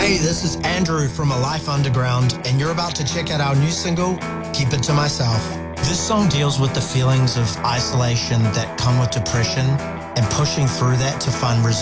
Hey, this is Andrew from A Life Underground, and you're about to check out our new single, Keep It To Myself. This song deals with the feelings of isolation that come with depression and pushing through that to find resilience